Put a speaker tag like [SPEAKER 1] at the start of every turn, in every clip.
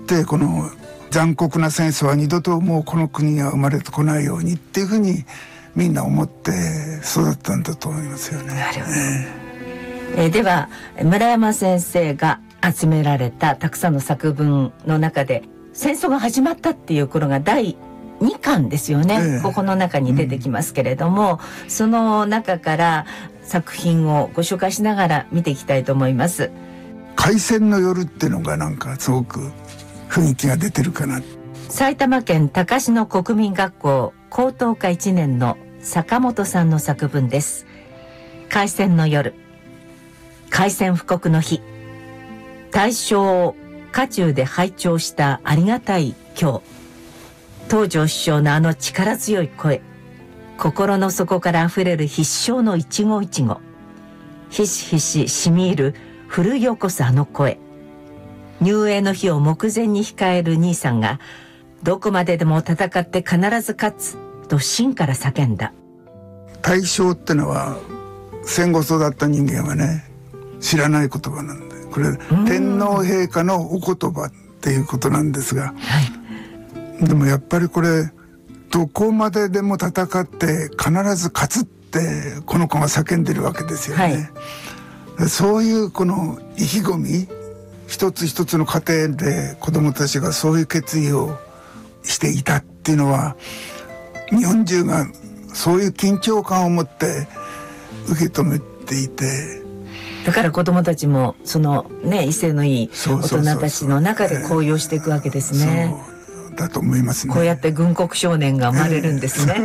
[SPEAKER 1] ってこの残酷な戦争は二度ともうこの国には生まれてこないようにっていうふうにみんな思って育ったんだと思いますよね。
[SPEAKER 2] なるほど。では村山先生が集められたたくさんの作文の中で戦争が始まったっていう頃が第2巻ですよね、ここの中に出てきますけれども、その中から作品をご紹介しながら見ていきたいと思います。
[SPEAKER 1] 開戦の夜っていうのがなんかすごく雰囲気が出てるかな。
[SPEAKER 2] 埼玉県高志野国民学校高等科1年の坂本さんの作文です。開戦の夜。開戦布告の日。大正を渦中で拝聴したありがたい今日。東条首相のあの力強い声。心の底からあふれる必勝の一期一会。ひしひししみ入る奮い起こすあの声。入営の日を目前に控える兄さんが、どこまででも戦って必ず勝つと心から叫んだ。
[SPEAKER 1] 大正ってのは戦後育った人間はね知らない言葉なんで、これ天皇陛下のお言葉っていうことなんですが、でもやっぱりこれどこまででも戦って必ず勝つってこの子が叫んでるわけですよね、そういうこの意気込み、一つ一つの家庭で子どもたちがそういう決意をしていたっていうのは、日本中がそういう緊張感を持って受け止めていて、
[SPEAKER 2] だから子どもたちもそのね威勢のいい大人たちの中で高揚していくわけですね。
[SPEAKER 1] そうだと思いますね。
[SPEAKER 2] こうやって軍国少年が生まれるんですね、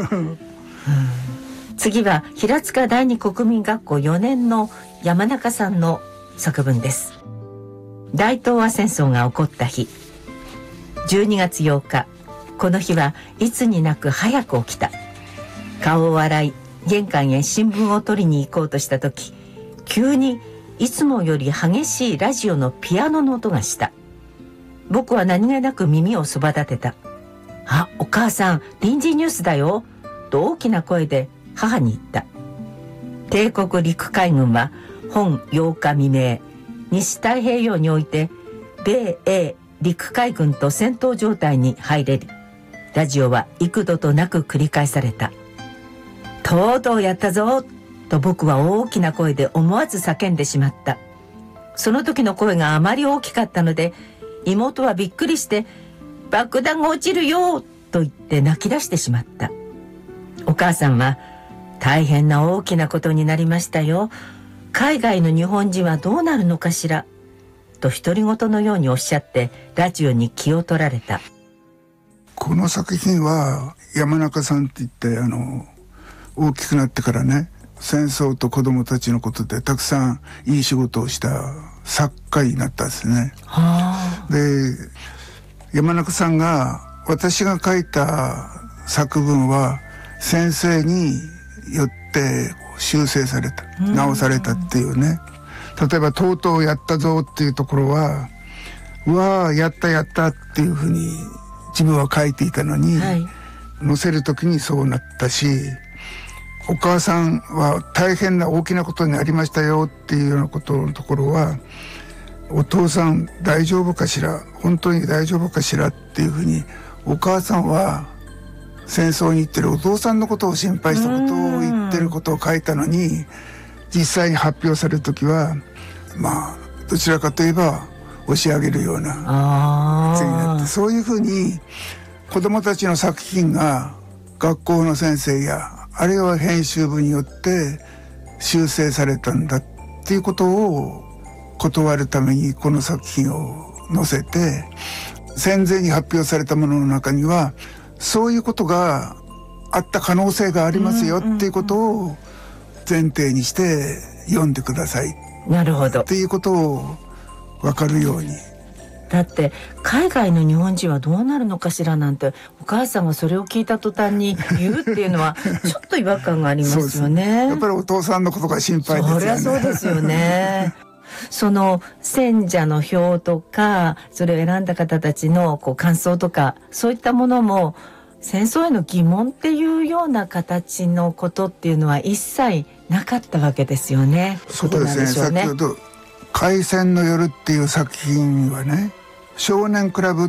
[SPEAKER 2] 次は平塚第二国民学校4年の山中さんの作文です。大東亜戦争が起こった日。12月8日。この日はいつになく早く起きた。顔を洗い玄関へ新聞を取りに行こうとした時、急にいつもより激しいラジオのピアノの音がした。僕は何気なく耳をそば立てた。あ、お母さん、臨時ニュースだよと大きな声で母に言った。帝国陸海軍は本8日未明、西太平洋において米英陸海軍と戦闘状態に入れる。ラジオは幾度となく繰り返された。とうとうやったぞと僕は大きな声で思わず叫んでしまった。その時の声があまり大きかったので、妹はびっくりして爆弾が落ちるよと言って泣き出してしまった。お母さんは大変な大きなことになりましたよ。海外の日本人はどうなるのかしらと独り言のようにおっしゃってラジオに気を取られた。
[SPEAKER 1] この作品は山中さんって言って大きくなってからね、戦争と子供たちのことでたくさんいい仕事をした作家になったんですね。で、山中さんが私が書いた作文は先生によって修正された、直されたっていうね。例えばとうとうやったぞっていうところは、うわーやったやったっていうふうに自分は書いていたのに、載せる時にそうなったし、お母さんは大変な大きなことになりましたよっていうようなことのところは、お父さん大丈夫かしら、本当に大丈夫かしらっていうふうに、お母さんは戦争に行ってるお父さんのことを心配したことを言ってることを書いたのに、実際に発表される時はまあどちらかといえば押し上げるような口になって、そういうふうに子どもたちの作品が学校の先生やあるいは編集部によって修正されたんだっていうことを断るためにこの作品を載せて、戦前に発表されたものの中にはそういうことがあった可能性がありますよっていうことを前提にして読んでください。
[SPEAKER 2] なるほど。
[SPEAKER 1] っていうことを分かるように。
[SPEAKER 2] だって海外の日本人はどうなるのかしらなんてお母さんがそれを聞いた途端に言うっていうのはちょっと違和感がありますよね。
[SPEAKER 1] やっぱりお父さんのことが心配ですよね。
[SPEAKER 2] そりゃそうですよね。その選者の票とかそれを選んだ方たちの感想とかそういったものも戦争への疑問っていうような形のことっていうのは一切なかったわけですよね。
[SPEAKER 1] そうですね。先ほど開戦の夜っていう作品はね、少年クラブっ